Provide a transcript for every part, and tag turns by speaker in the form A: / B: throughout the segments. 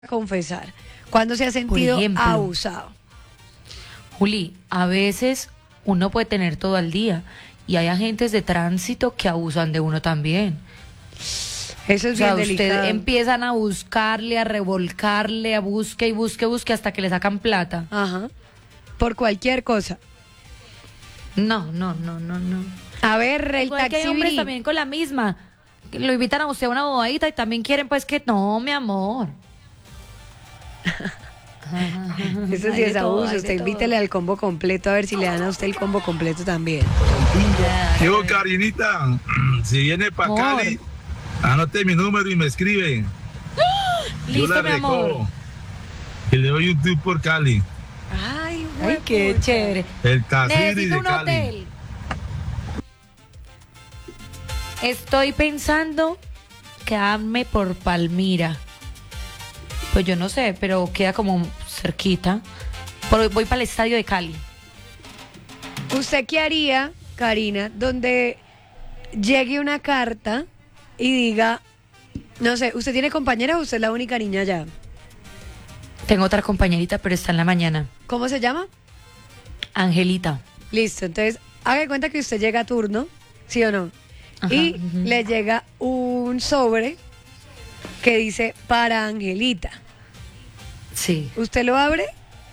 A: confesar? ¿Cuándo se ha sentido abusado?
B: Juli, a veces uno puede tener todo al día y hay agentes de tránsito que abusan de uno también.
A: Eso es bien delicado.
B: Usted empiezan a buscarle, a revolcarle, a busque y busque hasta que le sacan plata.
A: Ajá. Por cualquier cosa.
B: No.
A: A ver, el
B: Igual que hay
A: taxi.
B: hombres también con la misma. Lo invitan a usted a una bobadita y también quieren pues que no, mi amor.
A: Eso sí es abuso. Usted invítele al combo completo a ver si le dan a usted el combo completo también.
C: Digo, Karinita, si viene para Cali, anote mi número y me escribe.
B: Listo,
C: yo la
B: mi
C: recojo
B: amor.
C: y le doy un tour por Cali.
A: Ay,
B: Qué chévere.
C: El Casiri
B: Necesito
C: de
B: un
C: Cali.
B: hotel. Estoy pensando quedarme por Palmira. Pues yo no sé, pero queda como cerquita. Voy para el estadio de Cali.
A: ¿Usted qué haría, Karina, donde llegue una carta y diga, no sé, ¿usted tiene compañera o usted es la única niña allá?
B: Tengo otra compañerita, pero está en la mañana.
A: ¿Cómo se llama?
B: Angelita.
A: Listo, entonces haga de cuenta que usted llega a turno, ¿sí o no?
B: Ajá,
A: Y le llega un sobre que dice para Angelita.
B: Sí.
A: ¿Usted lo abre?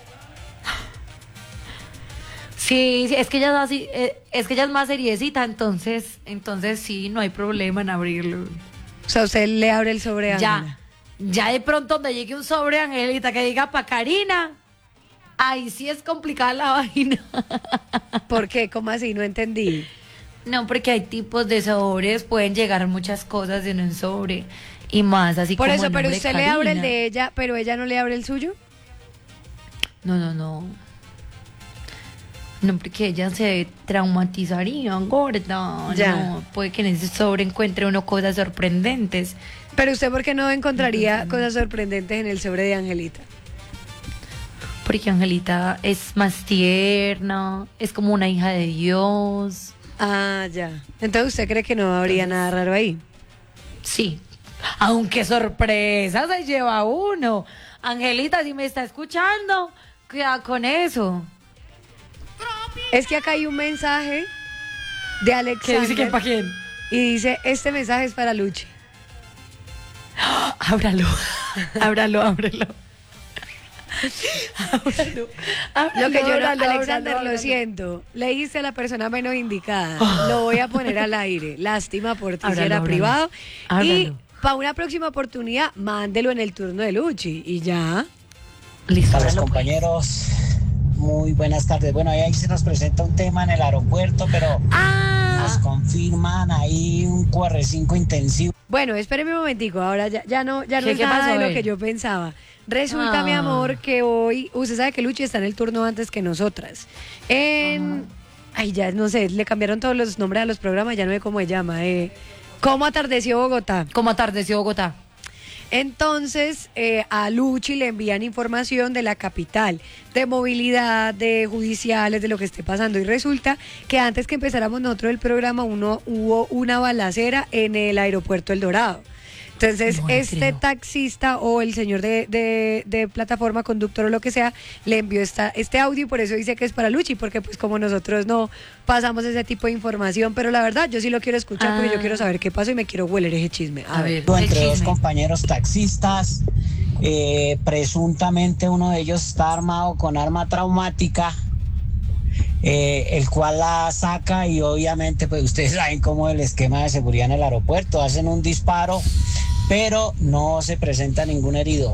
B: Sí, es que ella es así, es que ella es más seriecita, entonces sí, no hay problema en abrirlo.
A: O sea, usted le abre el sobre a Ángela.
B: Ya de pronto donde llegue un sobre, Angelita, que diga pa' Karina, ahí sí es complicada la vaina.
A: ¿Por qué? ¿Cómo así? No entendí.
B: No, porque hay tipos de sobres, pueden llegar muchas cosas en un sobre y más así
A: Por
B: como
A: eso,
B: el
A: pero
B: nombre
A: usted
B: Karina.
A: le abre el de ella, pero ella no le abre el suyo.
B: No, porque ella se traumatizaría, gorda.
A: Ya.
B: No, puede que en ese sobre encuentre uno cosas sorprendentes.
A: Pero usted, ¿por qué no encontraría cosas sorprendentes en el sobre de Angelita?
B: Porque Angelita es más tierna, es como una hija de Dios.
A: Ah, ya. Entonces, ¿usted cree que no habría nada raro ahí?
B: Sí, aunque sorpresa se lleva uno. Angelita, si me está escuchando, cuidado con eso.
A: Es que acá hay un mensaje de
B: ¿Qué
A: Alexander.
B: dice que para quién?
A: Y dice, este mensaje es para Luchi.
B: Ábralo.
A: Lo que yo no, Alexander, lo siento. Le hice a la persona menos indicada. Lo voy a poner al aire. Lástima por ti, si era privado. Y para una próxima oportunidad, mándelo en el turno de Luchi. Y ya.
B: Listo.
D: Para los compañeros, muy buenas tardes. Bueno, ahí se nos presenta un tema en el aeropuerto, pero nos confirman ahí un QR5 intensivo.
A: Bueno, espéreme un momentico. Ahora ya no
B: ¿Qué
A: es nada
B: pasó,
A: de lo
B: él?
A: que yo pensaba. Resulta, mi amor, que hoy, usted sabe que Luchi está en el turno antes que nosotras. Ay, ya no sé, le cambiaron todos los nombres a los programas, ya no sé cómo se llama. ¿Cómo atardeció Bogotá?
B: ¿Cómo atardeció Bogotá?
A: Entonces, a Luchi le envían información de la capital, de movilidad, de judiciales, de lo que esté pasando. Y resulta que antes que empezáramos nosotros el programa, hubo una balacera en el aeropuerto El Dorado. Entonces,
B: No le
A: este
B: creo.
A: taxista o el señor de plataforma, conductor o lo que sea, le envió este audio y por eso dice que es para Luchi, porque pues como nosotros no pasamos ese tipo de información, pero la verdad yo sí lo quiero escuchar porque yo quiero saber qué pasó y me quiero hueler ese chisme. A ver.
D: Entre dos
B: chisme.
D: compañeros taxistas, presuntamente uno de ellos está armado con arma traumática, el cual la saca y obviamente pues ustedes saben cómo es el esquema de seguridad en el aeropuerto, hacen un disparo, pero no se presenta ningún herido,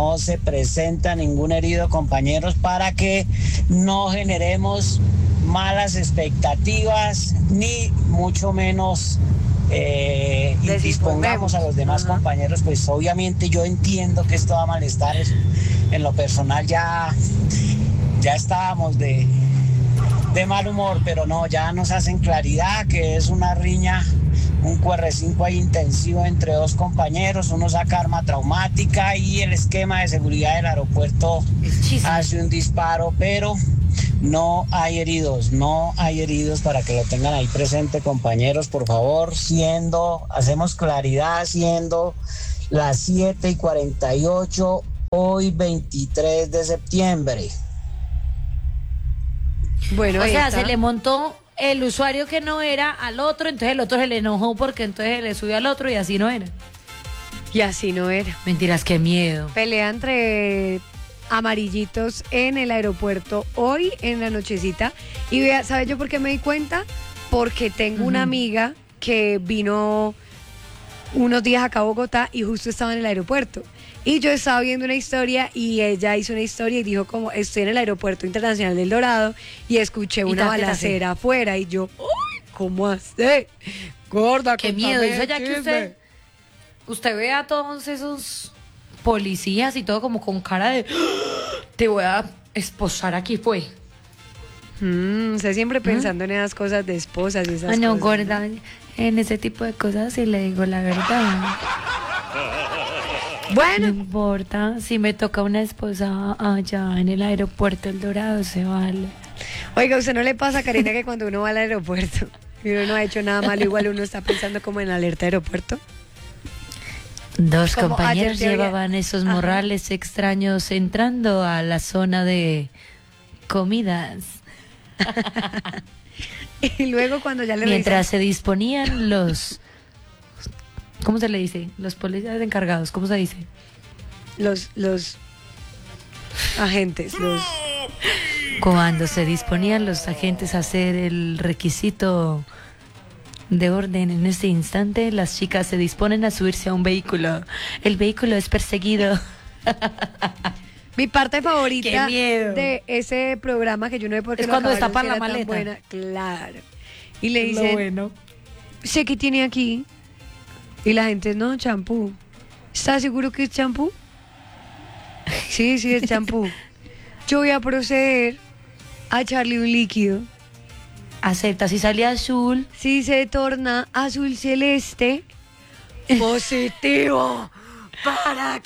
D: compañeros, para que no generemos malas expectativas ni mucho menos indispongamos a los demás compañeros. Pues obviamente yo entiendo que esto da malestares. En lo personal ya estábamos de mal humor, pero no, ya nos hacen claridad que es una riña, un QR5 ahí intensivo entre dos compañeros, uno saca arma traumática y el esquema de seguridad del aeropuerto hace un disparo, pero no hay heridos para que lo tengan ahí presente, compañeros, por favor, hacemos claridad, siendo las 7:48 hoy 23 de septiembre.
A: Bueno,
B: O
A: ahí
B: sea,
A: está.
B: se le montó el usuario que no era al otro, entonces el otro se le enojó porque entonces le subió al otro y así no era.
A: Y así no era.
B: Mentiras, qué miedo.
A: Pelea entre amarillitos en el aeropuerto hoy en la nochecita. Y vea, ¿sabes yo por qué me di cuenta? Porque tengo una amiga que vino unos días acá a Bogotá y justo estaba en el aeropuerto. Y yo estaba viendo una historia y ella hizo una historia y dijo como estoy en el aeropuerto internacional del Dorado y escuché una
B: tate, tate.
A: balacera afuera y yo, ¡ay! ¿Cómo hace? Gorda,
B: Qué
A: contame
B: miedo. Eso
A: el
B: ya que
A: chisme.
B: usted ve a todos esos policías y todo como con cara de te voy a esposar aquí fue.
A: Usted siempre pensando en esas cosas de esposas y esas
B: Ah, no,
A: cosas.
B: gorda, en ese tipo de cosas sí le digo la verdad. No
A: Bueno,
B: importa, si me toca una esposa allá en el aeropuerto El Dorado, se vale.
A: oiga, ¿usted no le pasa, Karina, que cuando uno va al aeropuerto y uno no ha hecho nada malo, igual uno está pensando como en alerta aeropuerto?
B: Dos
A: Como
B: compañeros
A: ayer te había-
B: llevaban esos
A: Ajá.
B: morrales extraños entrando a la zona de comidas.
A: Y luego cuando ya le
B: Mientras se disponían los... ¿Cómo se le dice? Los policías encargados, ¿cómo se dice?
A: los agentes, los...
B: Cuando se disponían los agentes a hacer el requisito de orden en este instante, las chicas se disponen a subirse a un vehículo. El vehículo es perseguido.
A: Mi parte favorita
B: ¡Qué miedo!
A: de ese programa que yo no sé por qué
B: Es
A: lo
B: cuando
A: acabaron,
B: destapan
A: si
B: la
A: era tan
B: maleta.
A: buena. Claro. Y le dicen, sé que tiene aquí. Y la gente, no, champú. ¿Estás seguro que es champú? Sí, sí, es champú. Yo voy a proceder a echarle un líquido.
B: Acepta, si sale azul.
A: Si se torna azul celeste, positivo para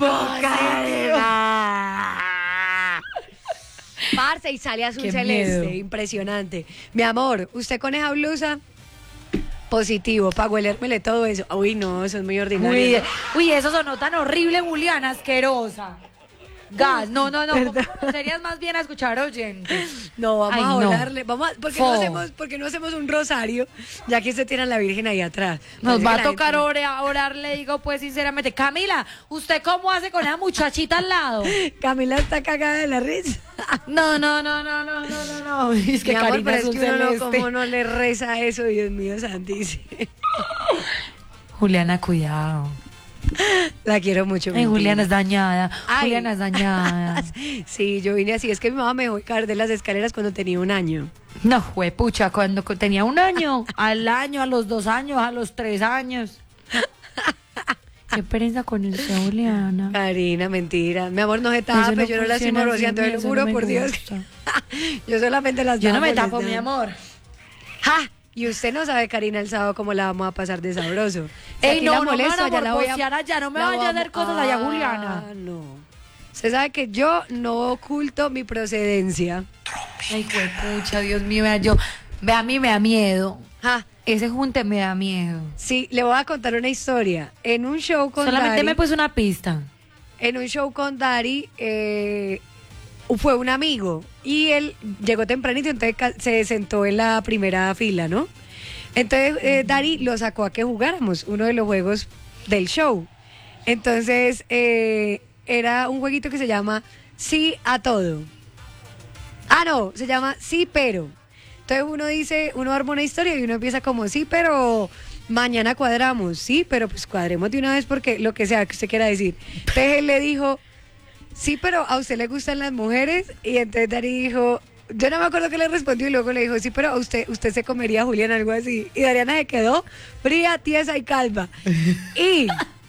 A: cocaína. Parce, y sale azul
B: Qué
A: celeste,
B: miedo.
A: impresionante. Mi amor, usted con esa blusa, positivo, para huelérmele todo eso. Uy, no, eso es muy ordinario.
B: Uy, eso sonó tan horrible, Juliana, asquerosa. Gas, no. Serías más bien a escuchar oyentes.
A: No, vamos
B: Ay,
A: a
B: no.
A: volarle. Vamos a, ¿por qué no hacemos un rosario? Ya que usted tiene a la Virgen ahí atrás.
B: Nos
A: Parece
B: va
A: que
B: a
A: la
B: tocar
A: gente-
B: orar, le digo pues sinceramente. Camila, ¿usted cómo hace con esa muchachita al lado?
A: Camila está cagada de la risa.
B: No. Es que
A: Mi amor,
B: Karina
A: pero
B: es
A: es
B: un
A: que uno no,
B: celeste.
A: ¿cómo no le reza eso? Dios mío, santísimo.
B: Juliana, cuidado.
A: La quiero mucho.
B: Ay,
A: mentira.
B: Juliana es dañada.
A: Ay.
B: Juliana es dañada.
A: Sí, yo vine así. Es que mi mamá me dejó caer de las escaleras cuando tenía 1 año.
B: No, juepucha, cuando tenía 1 año, al año, a los 2 años, a los 3 años. Qué pereza con usted, Juliana.
A: Karina, mentira. Mi amor, no se
B: Eso
A: tape.
B: no
A: Yo no la estoy
B: funciona
A: moroseando.
B: así,
A: Te lo
B: eso
A: juro
B: no me
A: por Dios.
B: gusta.
A: Yo solamente las
B: Yo no
A: estaba
B: me tapo, mi
A: molestando.
B: amor.
A: ¡Ja! Y usted no sabe, Karina, el sábado cómo la vamos a pasar de sabroso. Si
B: Ey,
A: aquí
B: no,
A: la
B: no me
A: molesto,
B: van a
A: allá la voy a...
B: morbosear allá, no me
A: la
B: vaya a
A: vamos-
B: hacer cosas allá, Juliana.
A: No. Usted sabe que yo no oculto mi procedencia.
B: Ay, juepucha, Dios mío, vea, a mí me da miedo.
A: ¡Ja!
B: Ese junte me da miedo.
A: Sí, le voy a contar una historia. En un show con
B: Solamente
A: Dari,
B: me puso una pista.
A: en un show con Dari, fue un amigo y él llegó tempranito, entonces se sentó en la primera fila, ¿no? Entonces Dari lo sacó a que jugáramos uno de los juegos del show. Entonces era un jueguito que se llama Sí a todo. Ah, no, se llama Sí pero. Entonces uno arma una historia y uno empieza como sí, pero mañana cuadramos, sí, pero pues cuadremos de una vez porque lo que sea que usted quiera decir. Entonces él le dijo, sí, pero a usted le gustan las mujeres. Y entonces Dari dijo, yo no me acuerdo qué le respondió y luego le dijo, sí, pero a usted se comería a Julián, algo así. Y Dariana se quedó fría, tiesa y calva. Y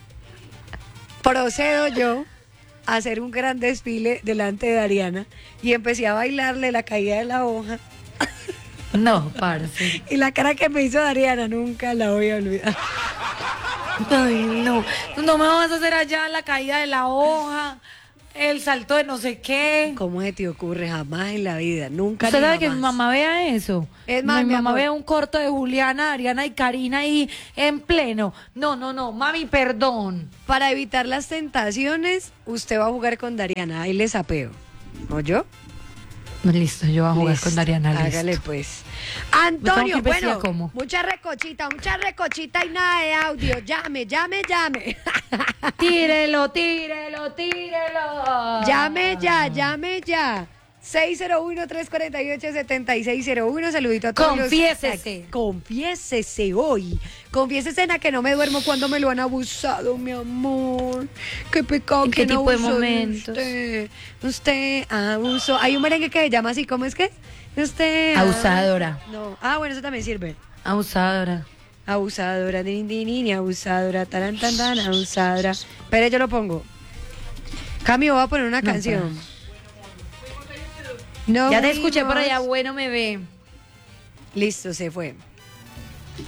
A: procedo yo a hacer un gran desfile delante de Dariana y empecé a bailarle la caída de la hoja.
B: No, parce.
A: Y la cara que me hizo Dariana nunca la voy a olvidar.
B: Ay, no. No me vas a hacer allá la caída de la hoja,
E: el salto de no sé qué.
A: ¿Cómo se te ocurre? Jamás en la vida, nunca.
B: ¿Usted
A: ni
B: sabe que mi
A: jamás.
B: mamá vea eso?
A: Es más,
B: mi
A: mi
B: mamá
A: amor.
B: vea un corto de Juliana, Ariana y Karina ahí en pleno. No, mami, perdón.
A: Para evitar las tentaciones, usted va a jugar con Dariana. Ahí les apeo. ¿O yo?
B: Listo, yo voy a jugar
A: Listo,
B: con Dariana. Listo.
A: Hágale pues.
B: Me tengo
A: Antonio,
B: que ir vestida
A: bueno,
B: como.
A: mucha recochita y nada de audio. Llame.
B: Tírelo.
A: Llame ya. 601-348-7601. Saludito a todos.
B: Confiésese.
A: Confiésese hoy. Confiésese en la que no me duermo cuando me lo han abusado, mi amor. Qué pecado.
B: ¿En qué
A: ¿Quién
B: tipo de
A: abusó
B: momentos?
A: Usted abusó. Hay un merengue que se llama así. ¿Cómo es que? Usted.
B: Abusadora.
A: No. Bueno, eso también sirve.
B: Abusadora.
A: Abusadora, abusadora, tan, abusadora. Pero yo lo pongo. Cambio, voy a poner una canción. No
B: Ya te escuché por
A: fuimos.
B: allá, bueno me ve.
A: Listo, se fue.